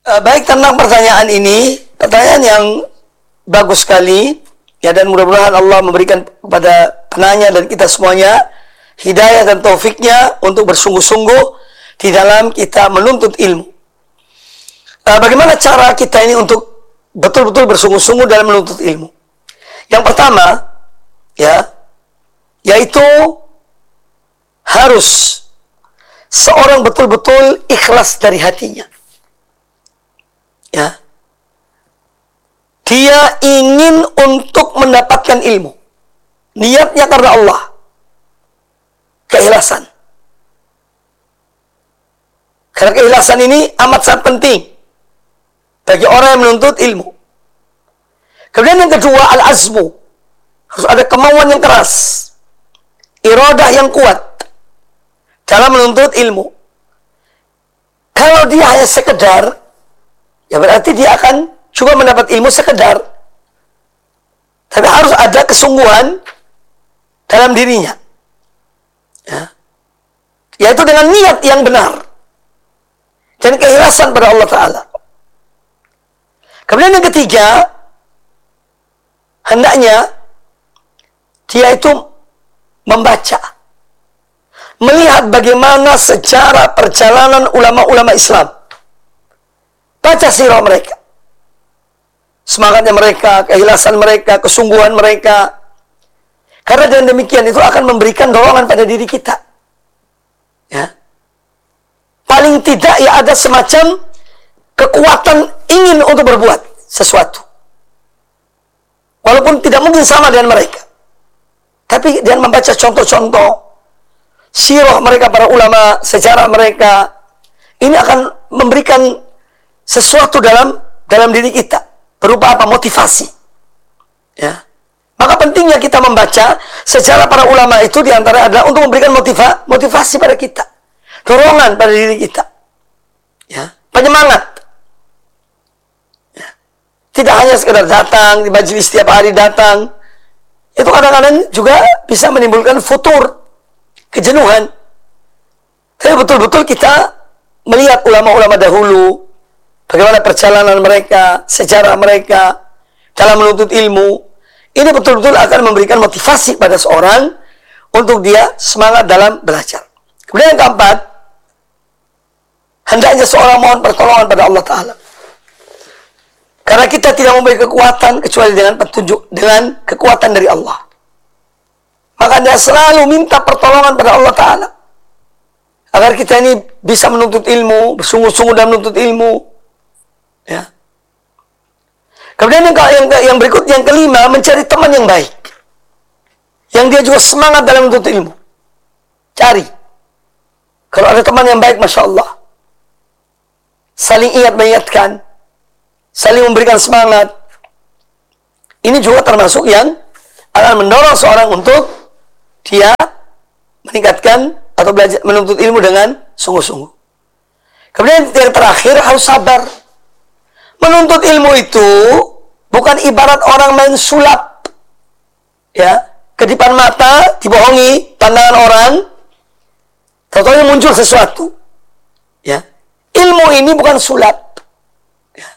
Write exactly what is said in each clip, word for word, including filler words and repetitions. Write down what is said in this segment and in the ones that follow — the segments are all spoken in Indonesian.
Uh, baik, tentang pertanyaan ini, pertanyaan yang bagus sekali, ya, dan mudah-mudahan Allah memberikan kepada penanya dan kita semuanya hidayah dan taufiknya untuk bersungguh-sungguh di dalam kita menuntut ilmu. Uh, bagaimana cara kita ini untuk betul-betul bersungguh-sungguh dalam menuntut ilmu? Yang pertama, ya, yaitu harus seorang betul-betul ikhlas dari hatinya. Ya, dia ingin untuk mendapatkan ilmu, niatnya karena Allah, keikhlasan. Karena keikhlasan ini amat sangat penting bagi orang yang menuntut ilmu. Kemudian yang kedua, al-azmu, harus ada kemauan yang keras, iradah yang kuat dalam menuntut ilmu. Kalau dia hanya sekedar, ya berarti dia akan juga mendapat ilmu sekedar. Tapi harus ada kesungguhan dalam dirinya, ya, yaitu dengan niat yang benar dan keikhlasan pada Allah Ta'ala. Kemudian yang ketiga, hendaknya dia itu membaca, melihat bagaimana sejarah perjalanan ulama-ulama Islam, baca sirah mereka, semangatnya mereka, keikhlasan mereka, kesungguhan mereka. Karena dengan demikian itu akan memberikan dorongan pada diri kita. Ya. Paling tidak ya ada semacam kekuatan ingin untuk berbuat sesuatu. Walaupun tidak mungkin sama dengan mereka. Tapi dengan membaca contoh-contoh sirah mereka, para ulama, sejarah mereka, ini akan memberikan sesuatu dalam dalam diri kita, berupa apa? Motivasi. Ya. Maka pentingnya kita membaca sejarah para ulama itu diantara adalah untuk memberikan motiva, motivasi pada kita, dorongan pada diri kita, ya, penyemangat. Ya. Tidak hanya sekedar datang di majelis setiap hari datang, itu kadang-kadang juga bisa menimbulkan futur, kejenuhan. Tapi betul-betul kita melihat ulama-ulama dahulu, bagaimana perjalanan mereka, sejarah mereka dalam menuntut ilmu. Ini betul-betul akan memberikan motivasi pada seorang untuk dia semangat dalam belajar. Kemudian yang keempat, hendaknya seorang mohon pertolongan pada Allah Ta'ala. Karena kita tidak memiliki kekuatan kecuali dengan petunjuk, dengan kekuatan dari Allah. Maka dia selalu minta pertolongan pada Allah Ta'ala, agar kita ini bisa menuntut ilmu, bersungguh-sungguh dalam menuntut ilmu. Ya. Kemudian yang, yang, yang berikutnya, yang kelima, mencari teman yang baik, yang dia juga semangat dalam menuntut ilmu. Cari. Kalau ada teman yang baik, Masya Allah, saling ingat mengingatkan, saling memberikan semangat. Ini juga termasuk yang akan mendorong seorang untuk dia meningkatkan atau belajar menuntut ilmu dengan sungguh-sungguh. Kemudian yang terakhir, harus sabar. Menuntut ilmu itu bukan ibarat orang main sulap, ya, kedipan mata, dibohongi pandangan orang, tahu-tahu muncul sesuatu. Ya, ilmu ini bukan sulap, ya,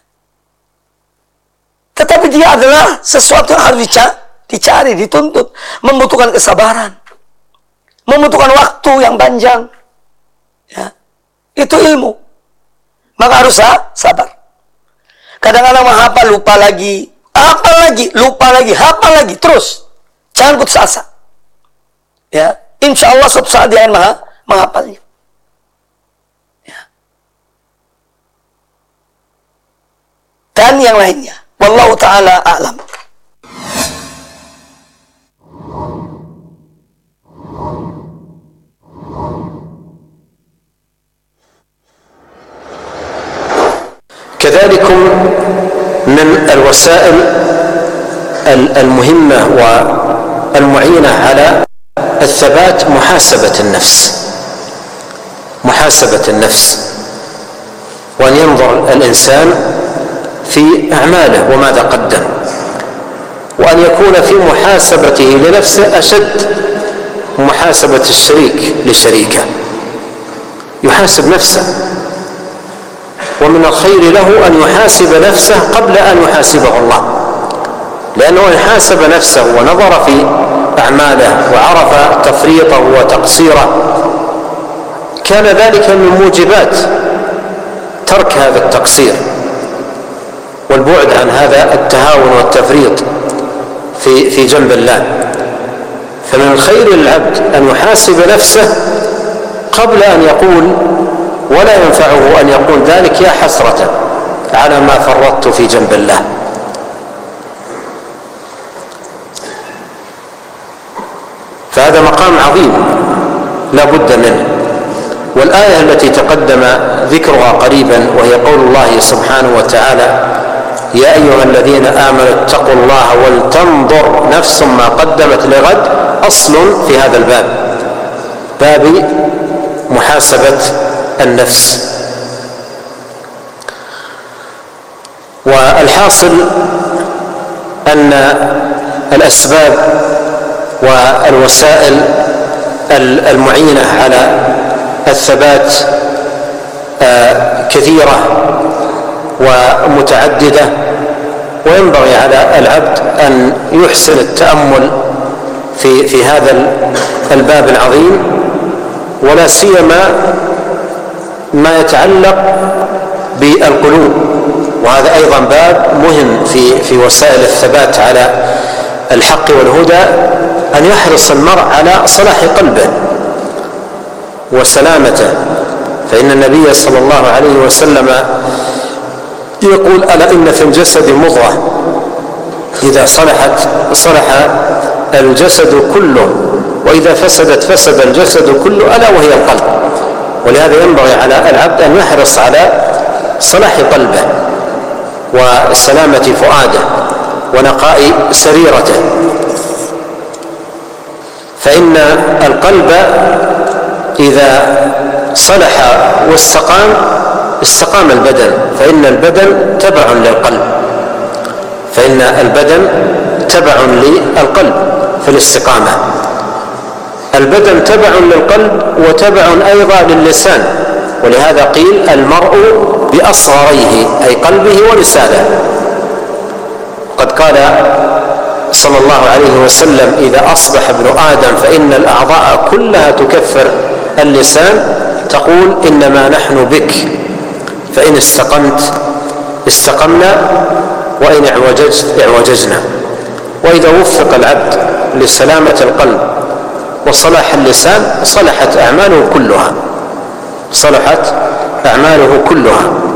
tetapi dia adalah sesuatu yang harus dicari, dituntut, membutuhkan kesabaran, membutuhkan waktu yang panjang. Ya, itu ilmu. Maka harus sabar. Kadang-kadang menghafal, lupa lagi, hafal lagi, lupa lagi, hafal lagi, terus. Jangan putus asa. Ya, insya Allah suatu saat dia akan menghafalnya. Ya. Dan yang lainnya. Wallahu ta'ala a'lam. كذلك من الوسائل المهمة والمعينة على الثبات محاسبة النفس محاسبة النفس وأن ينظر الإنسان في أعماله وماذا قدم، وأن يكون في محاسبته لنفسه أشد محاسبة الشريك لشريكه. يحاسب نفسه ومن الخير له أن يحاسب نفسه قبل أن يحاسبه الله، لأنه إن حاسب نفسه ونظر في أعماله وعرف تفريطه وتقصيره كان ذلك من موجبات ترك هذا التقصير والبعد عن هذا التهاون والتفريط في في جنب الله. فمن الخير للعبد أن يحاسب نفسه قبل أن يقول، ولا ينفعه أن يقول ذلك يا حسرة على ما فرطت في جنب الله. فهذا مقام عظيم لا بد منه. والآية التي تقدم ذكرها قريبا وهي قول الله سبحانه وتعالى: يا أيها الذين آمنوا اتقوا الله ولتنظر نفس ما قدمت لغد، أصل في هذا الباب، باب محاسبة النفس. والحاصل أن الأسباب والوسائل المعينة على الثبات كثيرة ومتعددة، وينبغي على العبد أن يحسن التأمل في في هذا الباب العظيم، ولا سيما ما يتعلق بالقلوب، وهذا أيضا باب مهم في في وسائل الثبات على الحق والهدى، أن يحرص المرء على صلاح قلبه وسلامته. فإن النبي صلى الله عليه وسلم يقول: ألا إن في الجسد مضغة إذا صلحت صلح الجسد كله، وإذا فسدت فسد الجسد كله، ألا وهي القلب. ولهذا ينبغي على العبد أن يحرص على صلاح قلبه وسلامة فؤاده ونقاء سريرته، فإن القلب إذا صلح واستقام استقام البدن، فإن البدن تبع للقلب، فإن البدن تبع للقلب في الاستقامة. البدن تبع للقلب وتبع أيضا للسان، ولهذا قيل المرء بأصغريه أي قلبه ولسانه. قد قال صلى الله عليه وسلم: إذا أصبح ابن آدم فإن الأعضاء كلها تكفر اللسان، تقول إنما نحن بك، فإن استقمت استقمنا وإن اعوججت اعوججنا. وإذا وفق العبد لسلامة القلب وصلاح اللسان صلحت أعماله كلها، صلحت أعماله كلها.